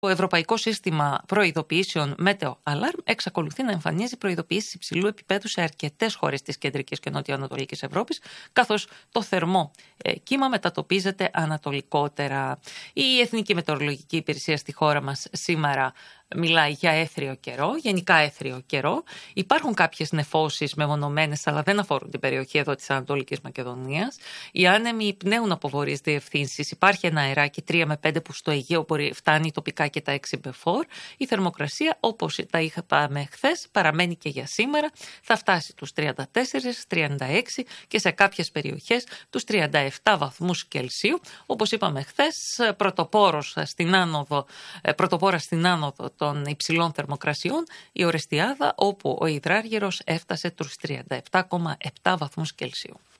Το Ευρωπαϊκό Σύστημα Προειδοποιήσεων Meteo Alarm εξακολουθεί να εμφανίζει προειδοποιήσεις υψηλού επίπεδου σε αρκετές χώρες της Κεντρικής και Νοτιοανατολικής Ευρώπης, καθώς το θερμό κύμα μετατοπίζεται ανατολικότερα. Η Εθνική Μετεωρολογική Υπηρεσία στη χώρα μας σήμερα μιλάει για έθριο καιρό, γενικά έθριο καιρό. Υπάρχουν κάποιες νεφώσεις μεμονωμένες, αλλά δεν αφορούν την περιοχή εδώ της Ανατολικής Μακεδονίας. Οι άνεμοι πνέουν από βορειές διευθύνσεις. Υπάρχει ένα αεράκι 3 με 5 που στο Αιγαίο φτάνει τοπικά και τα 6 με 4. Η θερμοκρασία, όπως τα είχαμε χθες, παραμένει και για σήμερα. Θα φτάσει τους 34, 36 και σε κάποιες περιοχές τους 37 βαθμούς Κελσίου. Όπως είπαμε χθες, πρωτοπόρα στην άνοδο των υψηλών θερμοκρασιών η Ορεστιάδα, όπου ο υδράργυρος έφτασε τους 37,7 βαθμούς Κελσίου.